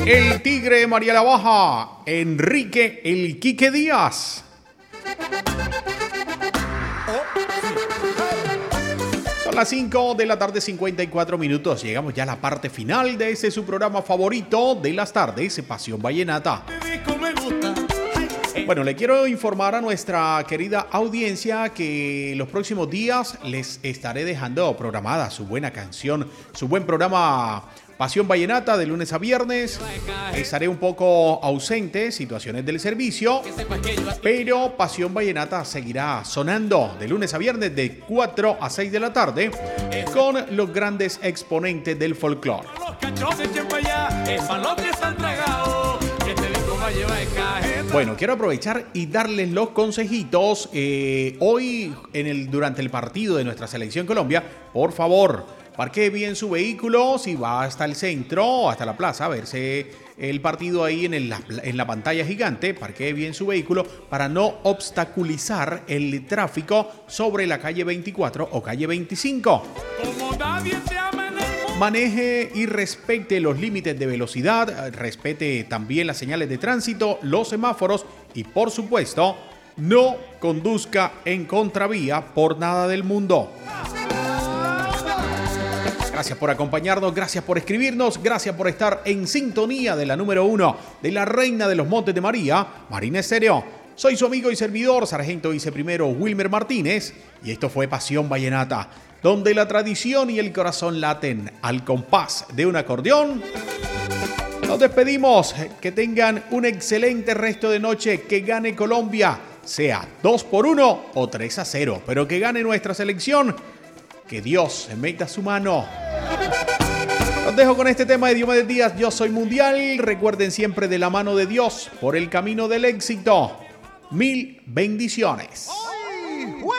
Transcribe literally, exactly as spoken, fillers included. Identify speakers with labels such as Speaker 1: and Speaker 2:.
Speaker 1: El Tigre María la Baja, Enrique El Quique Díaz. Son las cinco de la tarde, cincuenta y cuatro minutos. Llegamos ya a la parte final de ese su programa favorito de las tardes, Pasión Vallenata. Bueno, le quiero informar a nuestra querida audiencia que los próximos días les estaré dejando programada su buena canción, su buen programa Pasión Vallenata de lunes a viernes. Estaré un poco ausente, situaciones del servicio, pero Pasión Vallenata seguirá sonando de lunes a viernes de cuatro a seis de la tarde con los grandes exponentes del folclore. Bueno, quiero aprovechar y darles los consejitos. Eh, hoy, en el, durante el partido de nuestra selección Colombia, por favor, parquee bien su vehículo. Si va hasta el centro, hasta la plaza, a verse el partido ahí en, el, en la pantalla gigante, parquee bien su vehículo para no obstaculizar el tráfico sobre la calle veinticuatro o calle veinticinco. Como nadie te ama en el mundo. Maneje y respete los límites de velocidad, respete también las señales de tránsito, los semáforos y, por supuesto, no conduzca en contravía por nada del mundo. Gracias por acompañarnos, gracias por escribirnos, gracias por estar en sintonía de la número uno de la Reina de los Montes de María, Marina Estéreo. Soy su amigo y servidor, sargento viceprimero Wilmer Martínez, y esto fue Pasión Vallenata, donde la tradición y el corazón laten al compás de un acordeón. Nos despedimos, que tengan un excelente resto de noche, que gane Colombia, sea dos por uno o tres a cero, pero que gane nuestra selección, que Dios meta su mano. Los dejo con este tema de Diomedes Díaz, Yo Soy Mundial. Recuerden siempre de la mano de Dios por el camino del éxito. Mil bendiciones. ¡Ay,